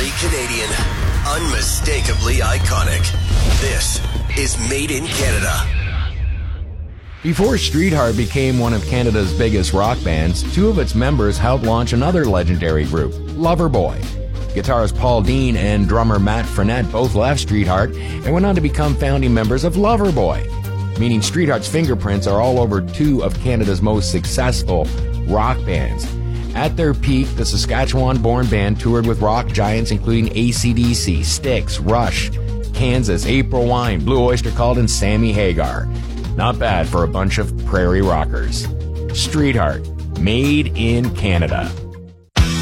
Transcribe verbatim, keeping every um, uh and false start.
Unmistakably Canadian. Unmistakably iconic. This is Made in Canada. Before Streetheart became one of Canada's biggest rock bands, two of its members helped launch another legendary group, Loverboy. Guitarist Paul Dean and drummer Matt Frenette both left Streetheart and went on to become founding members of Loverboy, meaning Streetheart's fingerprints are all over two of Canada's most successful rock bands. At their peak, the Saskatchewan-born band toured with rock giants including A C D C, Styx, Rush, Kansas, April Wine, Blue Oyster Cult, and Sammy Hagar. Not bad for a bunch of prairie rockers. Streetheart, made in Canada.